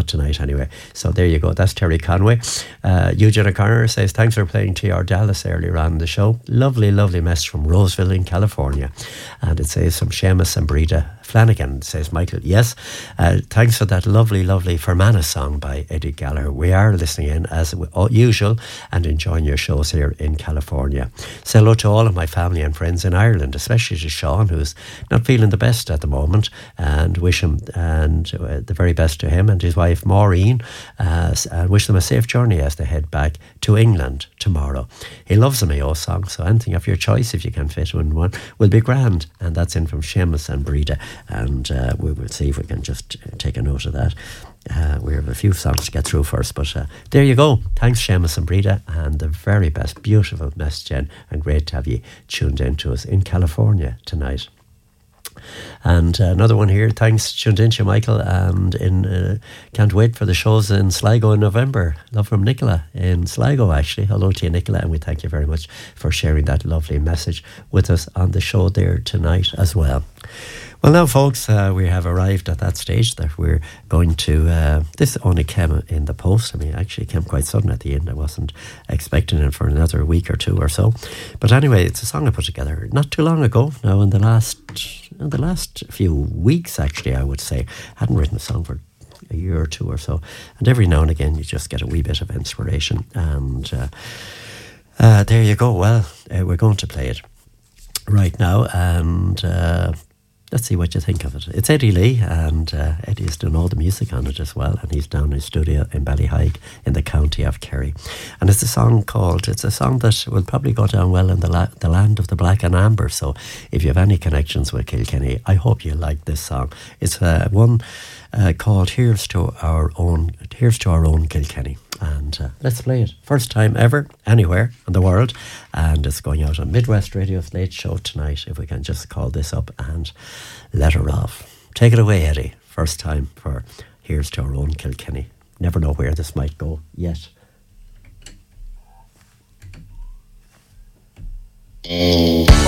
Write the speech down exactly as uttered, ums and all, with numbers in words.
tonight anyway. So there you go. That's Terry Conway. Uh, Eugene O'Connor says, thanks for playing T R Dallas earlier on in the show. Lovely, lovely message from Roseville in California. And it says from Seamus and Breda Flanagan, says Michael. Yes, uh, thanks for that lovely, lovely Fermanagh song by Eddie Gallagher. We are listening in as usual and enjoying your shows here in California. Say hello to all of my family and friends in Ireland, especially to Sean, who's not feeling the best at the moment, and wish him and uh, the very best to him and his wife Maureen, uh, and wish them a safe journey as they head back to England tomorrow. He loves the Mayo song, so anything of your choice, if you can fit in one, will be grand. And that's in from Seamus and Breda, and uh, we will see if we can just take a note of that. Uh, we have a few songs to get through first, but uh, there you go. Thanks, Seamus and Breda, and the very best. Beautiful message, Jen, and great to have you tuned in to us in California tonight. And uh, another one here, thanks, tuned in to Michael, and in uh, can't wait for the shows in Sligo in November. Love from Nicola in Sligo, actually. Hello to you, Nicola, and we thank you very much for sharing that lovely message with us on the show there tonight as well. Well, now, folks, uh, we have arrived at that stage that we're going to... Uh, this only came in the post. I mean, actually it came quite sudden at the end. I wasn't expecting it for another week or two or so. But anyway, it's a song I put together not too long ago. Now, in the last in the last few weeks, actually, I would say. I hadn't written a song for a year or two or so. And every now and again, you just get a wee bit of inspiration. And uh, uh, there you go. Well, uh, we're going to play it right now. And... Uh, Let's see what you think of it. It's Eddie Lee, and uh, Eddie's doing all the music on it as well, and he's down in his studio in Ballyhaig in the county of Kerry. And it's a song called, it's a song that will probably go down well in the, la- the land of the black and amber. So if you have any connections with Kilkenny, I hope you like this song. It's uh, one uh, called Here's to Our Own, Here's to Our Own Kilkenny. And uh, let's play it. First time ever, anywhere in the world. And it's going out on Midwest Radio's Late Show tonight. If we can just call this up and let her off. Take it away, Eddie. First time for Here's to Our Own Kilkenny. Never know where this might go yet. Mm.